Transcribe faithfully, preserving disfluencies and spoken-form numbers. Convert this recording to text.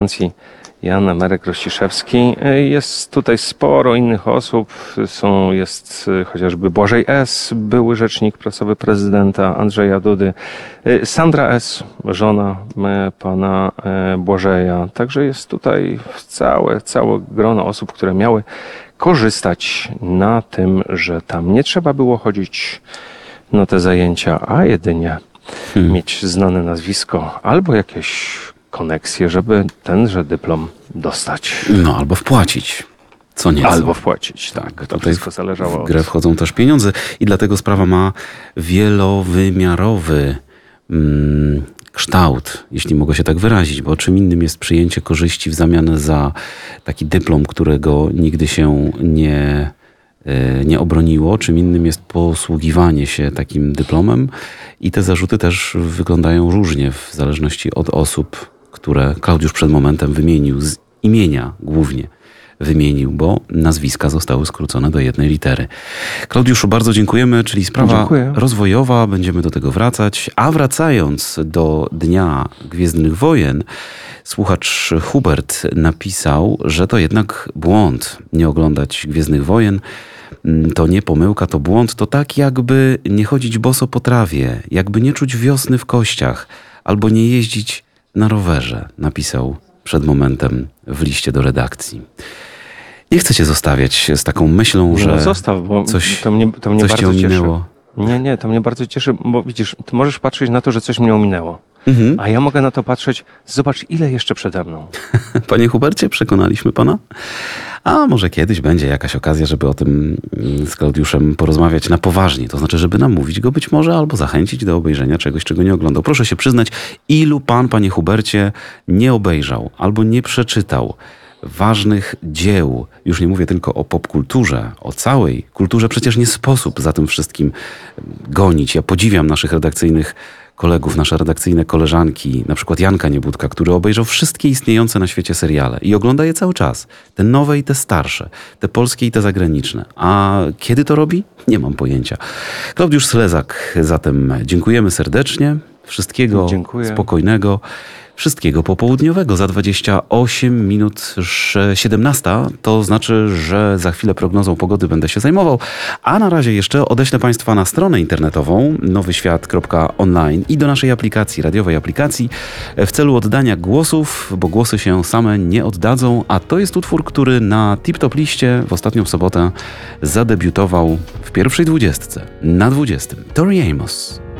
Jan Emeryk Rościszewski. Jest tutaj sporo innych osób. Są, jest chociażby Błażej S., były rzecznik prasowy prezydenta Andrzeja Dudy, Sandra S., żona pana Błażeja. Także jest tutaj całe, całe grono osób, które miały korzystać na tym, że tam nie trzeba było chodzić na te zajęcia, a jedynie hmm. mieć znane nazwisko albo jakieś koneksję, żeby tenże dyplom dostać. No, albo wpłacić. Co nieco. Albo wpłacić, tak. To tutaj wszystko zależało w grę wchodzą też pieniądze i dlatego sprawa ma wielowymiarowy mm, kształt, jeśli mogę się tak wyrazić, bo czym innym jest przyjęcie korzyści w zamian za taki dyplom, którego nigdy się nie, nie obroniło, czym innym jest posługiwanie się takim dyplomem i te zarzuty też wyglądają różnie w zależności od osób, które Klaudiusz przed momentem wymienił, z imienia głównie wymienił, bo nazwiska zostały skrócone do jednej litery. Klaudiuszu, bardzo dziękujemy, czyli sprawa Dziękuję. rozwojowa, będziemy do tego wracać. A wracając do Dnia Gwiezdnych Wojen, słuchacz Hubert napisał, że to jednak błąd nie oglądać Gwiezdnych Wojen. To nie pomyłka, to błąd, to tak jakby nie chodzić boso po trawie, jakby nie czuć wiosny w kościach, albo nie jeździć na rowerze, napisał przed momentem w liście do redakcji. Nie chcę cię zostawiać z taką myślą, nie, że no zostaw, bo coś, to mnie, to mnie coś cię bardzo ominęło. Cieszy. Nie, nie, to mnie bardzo cieszy, bo widzisz, ty możesz patrzeć na to, że coś mnie ominęło. Mhm. A ja mogę na to patrzeć, zobacz, ile jeszcze przede mną. Panie Hubercie, przekonaliśmy pana? A może kiedyś będzie jakaś okazja, żeby o tym z Klaudiuszem porozmawiać na poważnie. To znaczy, żeby namówić go być może albo zachęcić do obejrzenia czegoś, czego nie oglądał. Proszę się przyznać, ilu pan, panie Hubercie, nie obejrzał albo nie przeczytał ważnych dzieł. Już nie mówię tylko o popkulturze, o całej kulturze. Przecież nie sposób za tym wszystkim gonić. Ja podziwiam naszych redakcyjnych kolegów, nasze redakcyjne koleżanki, na przykład Janka Niebudka, który obejrzał wszystkie istniejące na świecie seriale i ogląda je cały czas. Te nowe i te starsze, te polskie i te zagraniczne. A kiedy to robi? Nie mam pojęcia. Klaudiusz Slezak, zatem dziękujemy serdecznie. Wszystkiego Dziękuję. spokojnego. Wszystkiego popołudniowego. Za dwadzieścia osiem minut siedemnasta, to znaczy, że za chwilę prognozą pogody będę się zajmował. A na razie jeszcze odeślę Państwa na stronę internetową nowy świat kropka online i do naszej aplikacji, radiowej aplikacji w celu oddania głosów, bo głosy się same nie oddadzą, a to jest utwór, który na tip-top liście w ostatnią sobotę zadebiutował w pierwszej dwudziestce, na dwudziestym. Tori Amos.